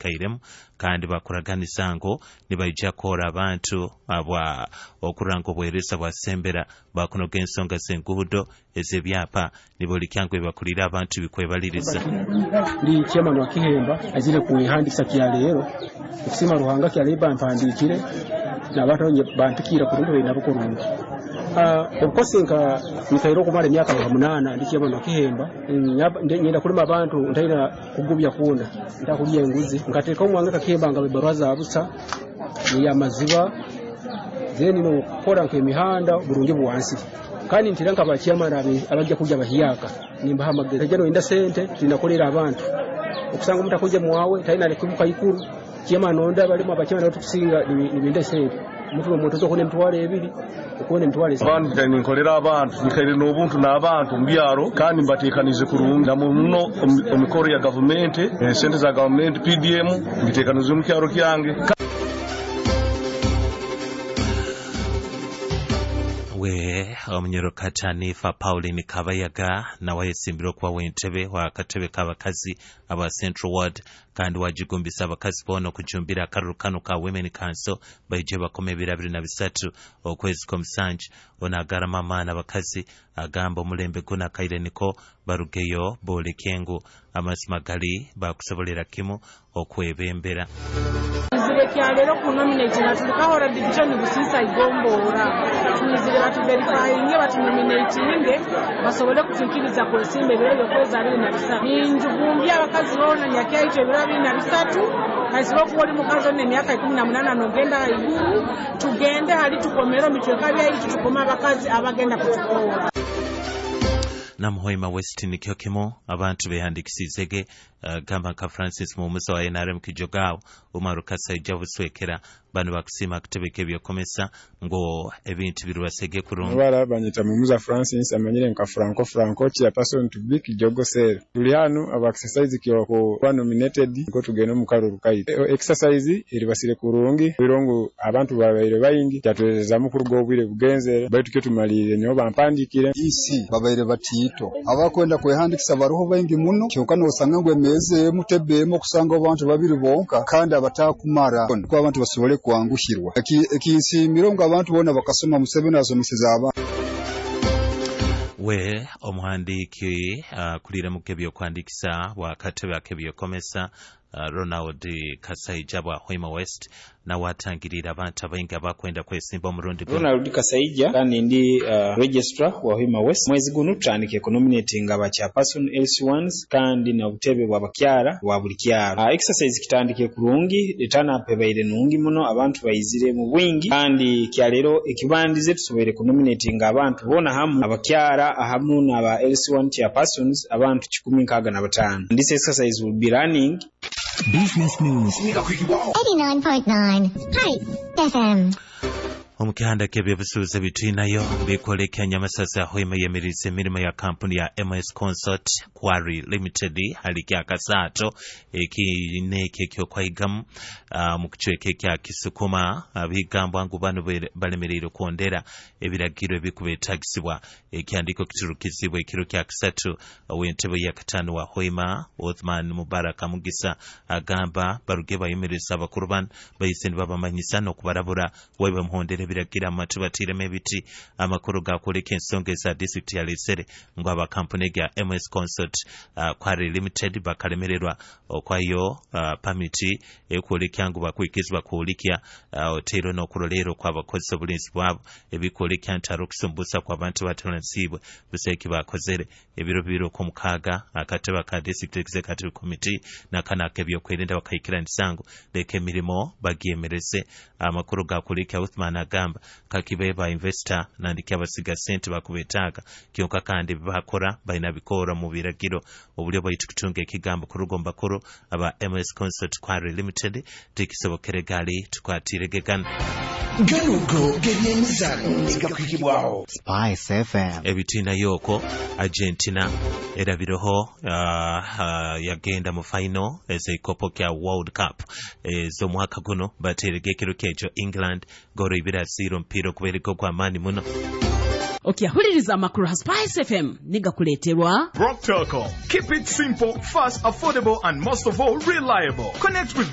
kairemu kandi bakuraganiza ngo nibaija kora abantu abwa okuranga obwereza bwasembera bakunoga ensonga z'enguudo ez'ebyapa nibolikyangu bakulira abantu bikwebaliriza ndi chairman wa Kihemba azire kuhandisa kya lero kusima ruhanga kya leba mpandikire n'abantu bantikira ku rundo inabo kurungi okosenka nkairo kumara myaka 8 ndi chairman wa Kihemba ngenda kulima abantu ndaira kugubya kunda ndakuliye enguzi ngateka omwanga kakihemba nga baraza abusa ya maziba zeni no kora nke mihanda burungi bwansi kandi ntiranka ba chairman abajja kujja bahiyaka nimba hamagera jano inda sente linakolera abantu okusanga umuntu akoje muwawe taina likubuka ikuru chairman onda bali mu abachairman otusinga nibinde sente mutu omuntu zokone mtwale ebiri ukone mtwale abantu kandi nkolera abantu nikaire n'obuntu n'abantu mbyaro kandi mbatekanize kurungi na muno omikoro ya government sente za government PDM ngitekanize mu kyaro kyange we omunyerokatanifa Pauline Kabayaga nawe yesimbiro kwa wentebe wa katebe kabakazi aba Central Ward kandi wajigumbisa abakazi bono kujumbira akarukano ka Women Council baije bakome 23 okwezi komisanje onagara mama n'abakazi agamba omulembe guna kaire niko barugeyo bolekengo amasimagali bakusobolera kimu okwebembera Zile kyalero ku nominate natulukahora division busisa igombora tunizire batu verifying batu nominating basobole kutikiriza ku simbe bero kweza ari na bisa ninjugumbya abakazi bona nyakyaito ebirabi na bisatu kasibo kuoli mukazo ne myaka 18 nogenda iguru tugende hali tukomero mitweka bya ili tukoma abakazi abagenda kutukowa Namuhoima West nikyo kimo abantu behandikisizege gamba ka Francis Mumusa wa NRM kijogao umarukasa ijabuswekera bano bakusima kutebeke byokomesa ngo ebintu birwasege kurunga wala banyita Mumusa Francis amanyire nka Franco chia person to be kijogosera tuli hano aba exercise kyoko nominated ngo tugeno mukaro rukai exercise iri basire kurungi birongo abantu babaire bayingi cyatweza mukuru gobwire bugenze baitu cyo tumalire nyo bampandikire isi babaire batito abakwenda kwehandikisa baruho bayingi muno cyokano usanga ngo emeze mutebemo kusanga abantu babiri bonka kandi abatakumara kwa abantu basobole kwangushirwa ekisi mirongo abantu bona bakasoma Museveni azomisiza aba we omuhandiki kulira mukebyo kwandikisa wa katebe akebyo komesa Ronald Kasaija wa Hoima West na watangirira abantu abainga bakwenda kwesimba omurundi Ronald Kasaija kandi ndi registrar wa Hoima West mwezi guno tutandike nominating aba chairperson LC1s kandi na butebe bwa bakyara wa buli kyara exercise kitandike kurungi etana pebaire nungi muno abantu bayizire mu bwingi kandi kyalero ekibandize tusobere nominating abantu bona hamu abakyara ahamu na aba LC1 chairpersons abantu 15 this exercise will be running Business News 89.9 Hype FM Omukihanda kebye busuuza bitinayo bikolekanya masasa hoima yemirize mirimo ya kampuni ya MS Consort Quarry Limited haliki akasato ekineke kyo kwaigamu mu kichweke kya Kisukuma abigambo angu bano balemerero kwondera ebiragiro ebikubetagisibwa ekyandiko kiturukizibwa ekiro kya kisatu wentebe ya katano wa Hoima Othman Mubaraka Mugisa agamba baruge bayemiriza abakuruban bayiseni babamanyisa no kubarabura webe muhondere biragira amatubatire mebiti amakuru gakoleka ensonga za district ya Lisere ngo aba company ya MS Consort Quarry Limited bakalemererwa okwayo permit ekoleka ngo bakwikizwa kulikya otero no kurolero kwa bakozi obulinzi bwabo ebikoleka ntaro kusumbusa kwa abantu batansibwe buseki bakozere ebiro ko mukaga akateba ka district executive committee nakana kebyo kwerinda bakayikira nsango leke mirimo bagiemerese amakuru gakoleka Uthman agamba kakibeba investor nandiki abasiga sente bakubetaga kyonka kandi bakora baina bikora mu biragiro obulyo bayitukutunga ekigambo ku rugomba koro aba MS Consort Quarry Limited tikisobokere gali tukwatiregegana Ganugo gebyemizano nzigakwikibwaho Spice FM ebitina yoko Argentina erabiroho yagenda mu final ezikopo kya World Cup zo mwaka guno bateregekero kejo England goro ibira 0 mpiro kubereko kwa mani muno Okiyahuliriza amakuru ha Spice FM nigakuleterwa Rock Telecom. Keep it simple, fast, affordable and most of all reliable. Connect with